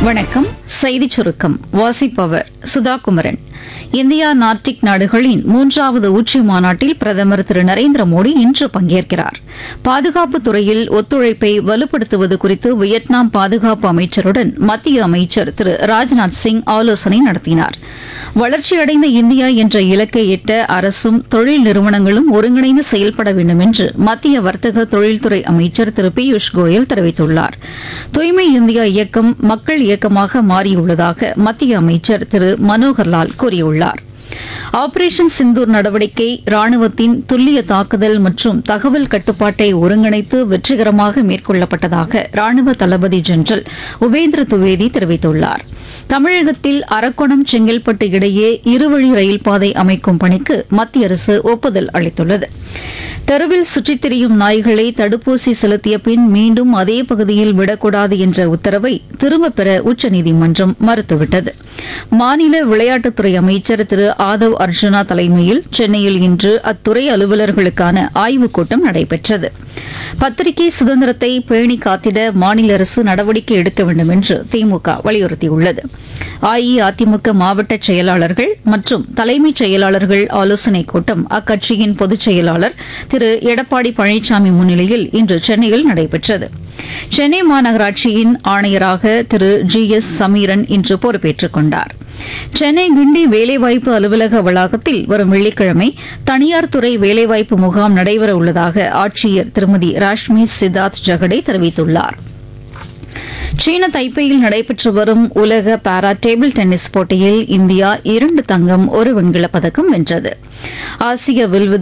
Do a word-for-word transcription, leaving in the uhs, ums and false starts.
வணக்கம். செய்திச் சுருக்கம் வாசிப்பவர் சுதா குமரன். இந்தியா நார்டிக் நாடுகளின் மூன்றாவது உச்சி மாநாட்டில் பிரதமர் திரு நரேந்திர மோடி இன்று பங்கேற்கிறார். பாதுகாப்பு துறையில் ஒத்துழைப்பை வலுப்படுத்துவது குறித்து வியட்நாம் பாதுகாப்பு அமைச்சருடன் மத்திய அமைச்சர் திரு ராஜ்நாத் சிங் ஆலோசனை நடத்தினார். வளர்ச்சியடைந்த இந்தியா என்ற இலக்கை எட்ட அரசும் தொழில் நிறுவனங்களும் ஒருங்கிணைந்து செயல்பட வேண்டும் என்று மத்திய வர்த்தக தொழில்துறை அமைச்சர் திரு பியூஷ் கோயல் தெரிவித்துள்ளார். தூய்மை இந்தியா இயக்கம் மக்கள் இயக்கமாக மாறியுள்ளதாக மத்திய அமைச்சர் திரு மனோகர்லால் கூறியுள்ளார். ஆபரேஷன் சிந்தூர் நடவடிக்கை ராணுவத்தின் துல்லிய தாக்குதல் மற்றும் தகவல் கட்டுப்பாட்டை ஒருங்கிணைத்து வெற்றிகரமாக மேற்கொள்ளப்பட்டதாக ராணுவ தளபதி ஜெனரல் உபேந்திர துவேதி தெரிவித்துள்ளார். தமிழகத்தில் அரக்கோணம் செங்கல்பட்டு இடையே இருவழி ரயில் பாதை அமைக்கும் பணிக்கு மத்திய அரசு ஒப்புதல் அளித்துள்ளது. தெருவில் சுற்றித் திரியும் நாய்களை தடுப்பூசி செலுத்திய பின் மீண்டும் அதே பகுதியில் விடக்கூடாது என்ற உத்தரவை திரும்பப் பெற உச்சநீதிமன்றம் மறுத்துவிட்டது. மாநில விளையாட்டுத்துறை அமைச்சர் திரு ஆதவ் அர்ஜுனா தலைமையில் சென்னையில் இன்று அத்துறை அலுவலர்களுக்கான ஆய்வுக் கூட்டம் நடைபெற்றது. பத்திரிகை சுதந்திரத்தை பேணி காத்திட மாநில அரசு நடவடிக்கை எடுக்க வேண்டும் என்று திமுக வலியுறுத்தியுள்ளது. அஇஅதிமுக மாவட்ட செயலாளர்கள் மற்றும் தலைமைச் செயலாளர்கள் ஆலோசனைக் கூட்டம் அக்கட்சியின் பொதுச் செயலாளர் திரு எடப்பாடி பழனிசாமி முன்னிலையில் இன்று சென்னையில் நடைபெற்றது. சென்னை மாநகராட்சியின் ஆணையராக திரு ஜி எஸ் சமீரன் இன்று பொறுப்பேற்றுக் கொண்டார். சென்னை கிண்டி வேலைவாய்ப்பு அலுவலக வளாகத்தில் வரும் வெள்ளிக்கிழமை தனியார் துறை வேலைவாய்ப்பு முகாம் நடைபெறவுள்ளதாக ஆட்சியர் திருமதி ராஷ்மி சித்தார்த் ஜகடே தெரிவித்துள்ளார். சீன தைப்பேயில் நடைபெற்று வரும் உலக பாரா டேபிள் டென்னிஸ் போட்டியில் இந்தியா இரண்டு தங்கம் ஒரு வெண்கலப் பதக்கம் வென்றது. ஆசிய வில்வித்தை